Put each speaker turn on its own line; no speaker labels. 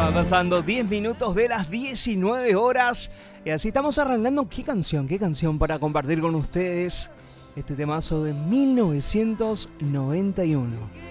Va pasando 10 minutos de las 19 horas. Y así estamos arrancando. Qué canción para compartir con ustedes. Este temazo de 1991.